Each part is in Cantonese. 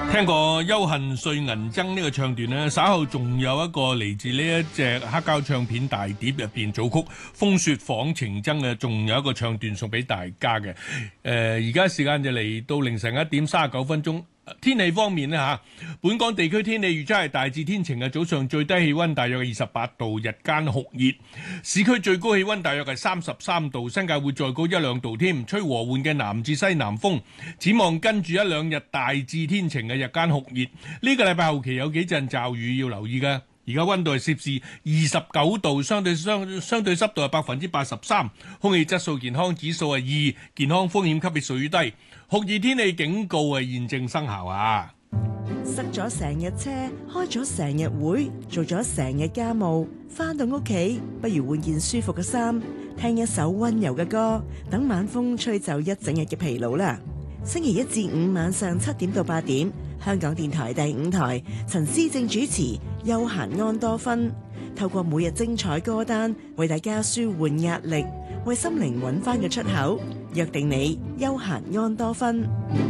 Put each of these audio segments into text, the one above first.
聽過休恨碎銀爭呢個唱段呢，稍後仲有一個嚟自呢一隻黑膠唱片大碟入邊組曲風雪仿情爭嘅，仲有一個唱段送俾大家嘅。而家時間就嚟到凌晨1:39。天氣方面呢，本港地區天氣預測係大致天晴嘅，早上最低氣溫大約係28度，日間酷熱，市區最高氣溫大約係33度，新界會再高1-2度添，吹和緩嘅南至西南風。展望跟住1-2日大致天晴嘅，日間酷熱，呢個禮拜後期有幾陣驟雨要留意嘅。而家溫度係攝氏29度，相對濕度係83%，空氣質素健康指數係2，健康風險級別屬於低。酷熱天氣警告係現正生效啊！ 塞咗成日車，開咗成日會，做咗成日家務，返到屋企不如換件舒服嘅衫，聽一首溫柔嘅歌，等晚風吹走一整日嘅疲勞啦。星期1至5晚上7點到8點，香港電台第5台，陳思正主持《休閒安多芬》，透過每日精彩歌單，為大家舒緩壓力，為心靈揾返個出口。約定你休閒安多芬。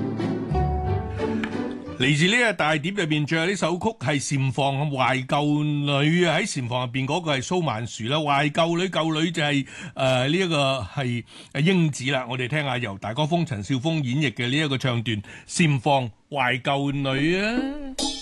嚟自呢個大碟入邊，最後呢首曲係禪房懷舊女啊！喺禪房入邊嗰個係蘇曼殊啦，懷舊女舊女就係呢一個係英子啦。我哋聽下由大哥風陳少峰演繹嘅呢一個唱段《禪房懷舊女》啊！